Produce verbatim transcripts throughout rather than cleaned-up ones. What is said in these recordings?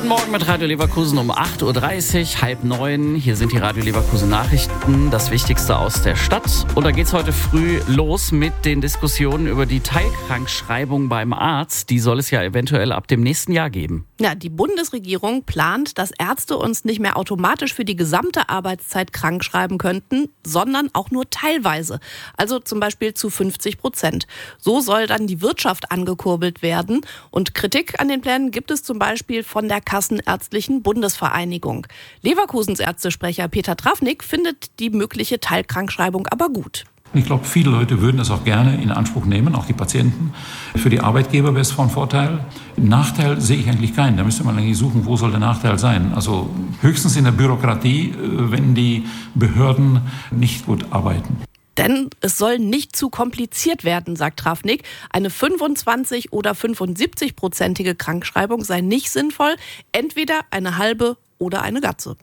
Guten Morgen mit Radio Leverkusen um acht Uhr dreißig, halb neun. Hier sind die Radio Leverkusen Nachrichten, das Wichtigste aus der Stadt. Und da geht's heute früh los mit den Diskussionen über die Teilkrankschreibung beim Arzt. Die soll es ja eventuell ab dem nächsten Jahr geben. Ja, die Bundesregierung plant, dass Ärzte uns nicht mehr automatisch für die gesamte Arbeitszeit krank schreiben könnten, sondern auch nur teilweise. Also zum Beispiel zu fünfzig Prozent. So soll dann die Wirtschaft angekurbelt werden. Und Kritik an den Plänen gibt es zum Beispiel von der Kassenärztlichen Bundesvereinigung. Leverkusens Ärztesprecher Peter Travnik findet die mögliche Teilkrankschreibung aber gut. Ich glaube, viele Leute würden das auch gerne in Anspruch nehmen, auch die Patienten. Für die Arbeitgeber wäre es von Vorteil. Nachteil sehe ich eigentlich keinen. Da müsste man eigentlich suchen, wo soll der Nachteil sein. Also höchstens in der Bürokratie, wenn die Behörden nicht gut arbeiten. Denn es soll nicht zu kompliziert werden, sagt Travnik. Eine fünfundzwanzig- oder fünfundsiebzig-prozentige Krankschreibung sei nicht sinnvoll. Entweder eine halbe oder eine ganze.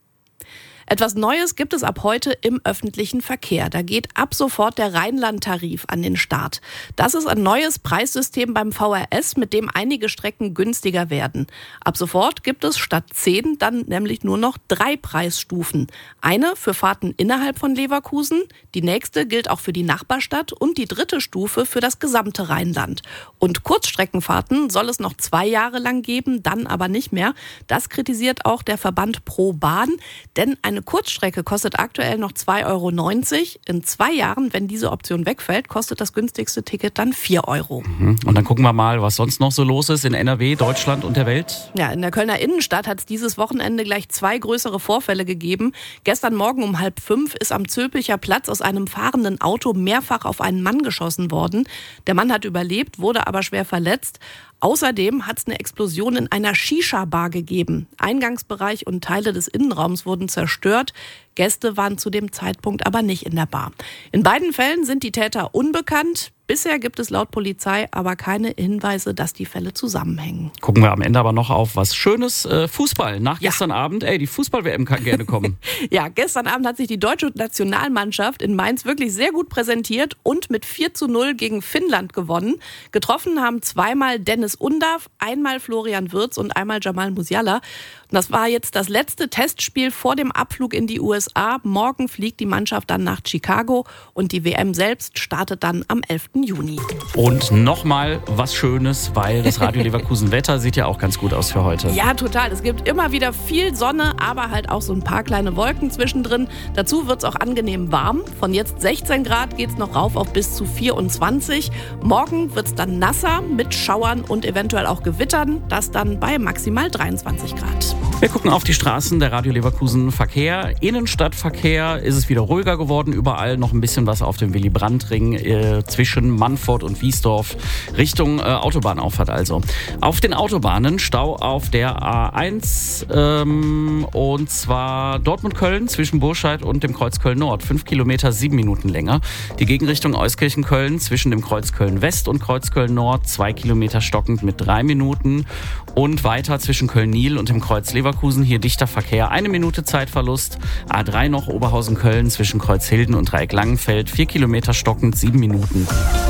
Etwas Neues gibt es ab heute im öffentlichen Verkehr. Da geht ab sofort der Rheinland-Tarif an den Start. Das ist ein neues Preissystem beim V R S, mit dem einige Strecken günstiger werden. Ab sofort gibt es statt zehn dann nämlich nur noch drei Preisstufen. Eine für Fahrten innerhalb von Leverkusen, die nächste gilt auch für die Nachbarstadt und die dritte Stufe für das gesamte Rheinland. Und Kurzstreckenfahrten soll es noch zwei Jahre lang geben, dann aber nicht mehr. Das kritisiert auch der Verband Pro Bahn, denn ein Eine Kurzstrecke kostet aktuell noch zwei Euro neunzig. In zwei Jahren, wenn diese Option wegfällt, kostet das günstigste Ticket dann vier Euro. Und dann gucken wir mal, was sonst noch so los ist in N R W, Deutschland und der Welt. Ja, in der Kölner Innenstadt hat es dieses Wochenende gleich zwei größere Vorfälle gegeben. Gestern Morgen um halb fünf ist am Zülpicher Platz aus einem fahrenden Auto mehrfach auf einen Mann geschossen worden. Der Mann hat überlebt, wurde aber schwer verletzt. Außerdem hat es eine Explosion in einer Shisha-Bar gegeben. Eingangsbereich und Teile des Innenraums wurden zerstört. Gäste waren zu dem Zeitpunkt aber nicht in der Bar. In beiden Fällen sind die Täter unbekannt. Bisher gibt es laut Polizei aber keine Hinweise, dass die Fälle zusammenhängen. Gucken wir am Ende aber noch auf was Schönes. Äh, Fußball. Nach Ja. gestern Abend, ey, die Fußball-W M kann gerne kommen. Ja, gestern Abend hat sich die deutsche Nationalmannschaft in Mainz wirklich sehr gut präsentiert und mit vier zu null gegen Finnland gewonnen. Getroffen haben zweimal Dennis Undav, einmal Florian Wirtz und einmal Jamal Musiala. Und das war jetzt das letzte Testspiel vor dem Abflug in die U S A. Morgen fliegt die Mannschaft dann nach Chicago und die W M selbst startet dann am elften Juni. Und nochmal was Schönes, weil das Radio Leverkusen Wetter sieht ja auch ganz gut aus für heute. Ja, total. Es gibt immer wieder viel Sonne, aber halt auch so ein paar kleine Wolken zwischendrin. Dazu wird es auch angenehm warm. Von jetzt sechzehn Grad geht es noch rauf auf bis zu vierundzwanzig. Morgen wird es dann nasser mit Schauern und eventuell auch Gewittern. Das dann bei maximal dreiundzwanzig Grad. Wir gucken auf die Straßen der Radio Leverkusen Verkehr. Innenstadtverkehr ist es wieder ruhiger geworden. Überall noch ein bisschen was auf dem Willy-Brandt-Ring äh, zwischen Mannfort und Wiesdorf Richtung äh, Autobahnauffahrt also. Auf den Autobahnen Stau auf der A eins ähm, und zwar Dortmund-Köln zwischen Burscheid und dem Kreuz Köln-Nord. Fünf Kilometer, sieben Minuten länger. Die Gegenrichtung Euskirchen-Köln zwischen dem Kreuz Köln-West und Kreuz Köln-Nord. Zwei Kilometer stockend mit drei Minuten. Und weiter zwischen Köln-Nil und dem Kreuz Leverkusen. Hier dichter Verkehr. Eine Minute Zeitverlust. A drei noch Oberhausen-Köln zwischen Kreuzhilden und Dreieck Langenfeld. Vier Kilometer stockend, sieben Minuten.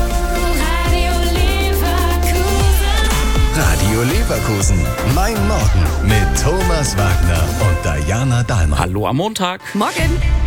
Radio Leverkusen. Mein Morgen mit Thomas Wagner und Diana Dahlmann. Hallo am Montag. Morgen!